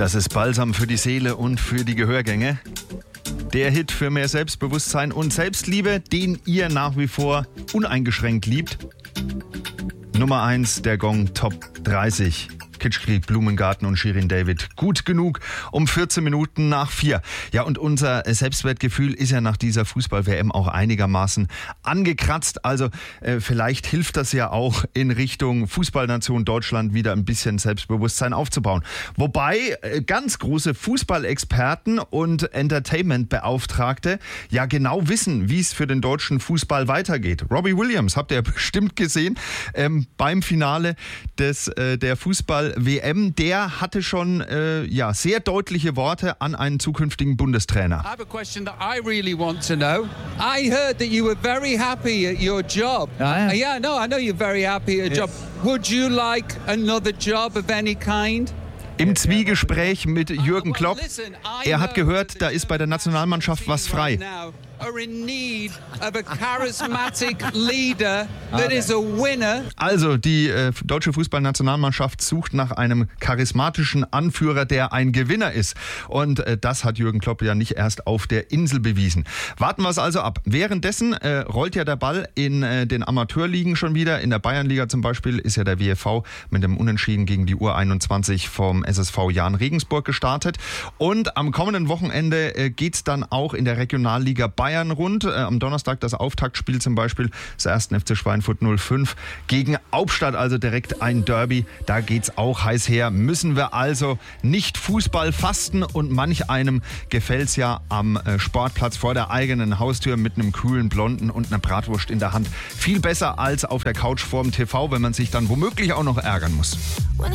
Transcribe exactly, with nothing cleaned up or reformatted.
Das ist Balsam für die Seele und für die Gehörgänge. Der Hit für mehr Selbstbewusstsein und Selbstliebe, den ihr nach wie vor uneingeschränkt liebt. Nummer eins der Gong Top dreißig. Kitschkrieg, Blumengarten und Shirin David. Gut genug um vierzehn Minuten nach vier. Ja, und unser Selbstwertgefühl ist ja nach dieser Fußball-W M auch einigermaßen angekratzt. Also äh, vielleicht hilft das ja auch in Richtung Fußballnation Deutschland wieder ein bisschen Selbstbewusstsein aufzubauen. Wobei äh, ganz große Fußballexperten und Entertainment-Beauftragte ja genau wissen, wie es für den deutschen Fußball weitergeht. Robbie Williams, habt ihr bestimmt gesehen, ähm, beim Finale des äh, der Fußball W M, der hatte schon äh, ja, sehr deutliche Worte an einen zukünftigen Bundestrainer. I have a question that I really want to know. I heard that you were very happy at your job. I am. Uh, yeah, no, I know you're very happy at your Yes. job. Would you like another job of any kind? Im Zwiegespräch mit Jürgen Klopp. Er hat gehört, da ist bei der Nationalmannschaft was frei. Also die äh, deutsche Fußballnationalmannschaft sucht nach einem charismatischen Anführer, der ein Gewinner ist. Und äh, das hat Jürgen Klopp ja nicht erst auf der Insel bewiesen. Warten wir es also ab. Währenddessen äh, rollt ja der Ball in äh, den Amateurligen schon wieder. In der Bayernliga zum Beispiel ist ja der W F V mit dem Unentschieden gegen die U einundzwanzig vom S S V Jahn Regensburg gestartet. Und am kommenden Wochenende äh, geht es dann auch in der Regionalliga Bayern rund. Äh, am Donnerstag das Auftaktspiel zum Beispiel des ersten F C Schweinfurt null fünf gegen Hauptstadt, also direkt ein Derby. Da geht's auch heiß her. Müssen wir also nicht Fußball fasten und manch einem gefällt's ja am äh, Sportplatz vor der eigenen Haustür mit einem kühlen Blonden und einer Bratwurst in der Hand. Viel besser als auf der Couch vorm T V, wenn man sich dann womöglich auch noch ärgern muss.